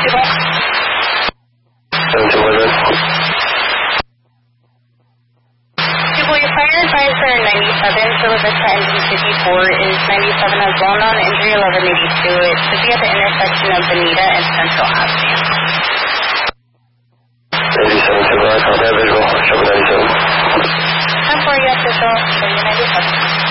Your fire advisor 97, Silvestre engine 54 is 97 as well, non-injury 1182. It should be at the intersection of Bonita and Central Avenue. 97 to contact visual, 97. 10-4, yes, visual, 97.